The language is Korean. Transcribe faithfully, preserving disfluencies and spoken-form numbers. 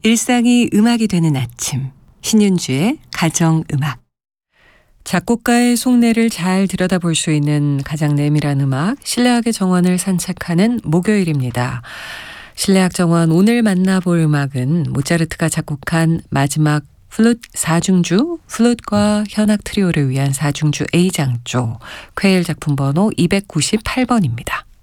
일상이 음악이 되는 아침, 신윤주의 가정음악. 작곡가의 속내를 잘 들여다볼 수 있는 가장 내밀한 음악, 실내악의 정원을 산책하는 목요일입니다. 실내악 정원 오늘 만나볼 음악은 모차르트가 작곡한 마지막 플룻 사중주, 플룻과 현악 트리오를 위한 사중주 A장조, 퀘일 작품 번호 이백구십팔 번입니다.